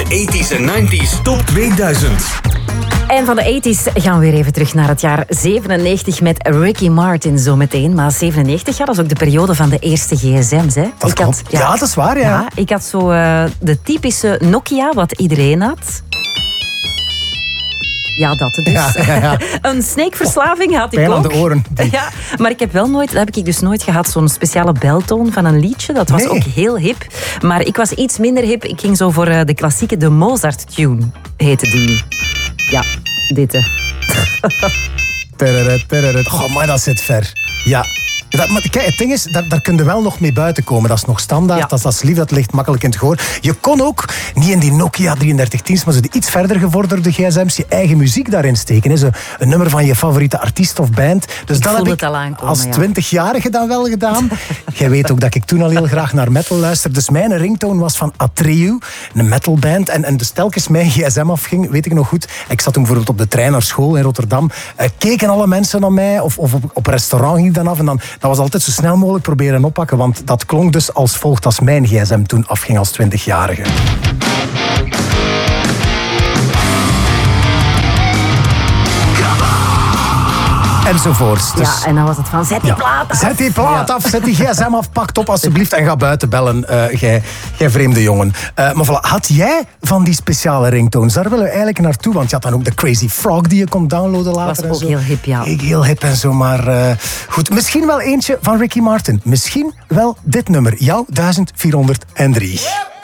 De 80s en 90s Top 2000. En van de 80s gaan we weer even terug naar het jaar 97 met Ricky Martin zometeen. Maar 97, ja, dat is ook de periode van de eerste gsm's. Hè. Dat klopt. Ja, dat is waar, ja. Ik had zo de typische Nokia, wat iedereen had. Ja, dat dus. Ja. Een sneekverslaving had ik pijn ook. aan de oren. Ja, maar ik heb wel nooit, dat heb ik dus nooit gehad, zo'n speciale beltoon van een liedje. Dat was ook heel hip. Maar ik was iets minder hip. Ik ging zo voor de klassieke, de Mozart-tune, heette die. Ja, dit. Oh, maar dat zit ver. Ja. Maar kijk, het ding is, daar kun je wel nog mee buiten komen. Dat is nog standaard, ja. Dat is lief, dat ligt makkelijk in het gehoor. Je kon ook, niet in die Nokia 3310's, maar zo de iets verder gevorderde gsm's, je eigen muziek daarin steken. Hè. Zo een nummer van je favoriete artiest of band. Dus dat heb ik als 20-jarige dan wel gedaan. Jij weet ook dat ik toen al heel graag naar metal luisterde. Dus mijn ringtone was van Atreu, een metalband. En dus telkens mijn gsm afging, weet ik nog goed. Ik zat toen bijvoorbeeld op de trein naar school in Rotterdam. Keken alle mensen naar mij, of op restaurant ging ik dan af. En dan dat was altijd zo snel mogelijk proberen oppakken, want dat klonk dus als volgt als mijn gsm toen afging als 20-jarige. Enzovoorts. Dus, ja, en dan was het van, zet die plaat af. Zet die plaat af, zet die gsm af, pak het op alsjeblieft en ga buiten bellen, jij vreemde jongen. Maar voilà, had jij van die speciale ringtones? Daar willen we eigenlijk naartoe, want je had dan ook de Crazy Frog die je kon downloaden later. Dat was ook heel hip, ja. Heel hip en zo, maar goed. Misschien wel eentje van Ricky Martin. Misschien wel dit nummer, jouw 1403.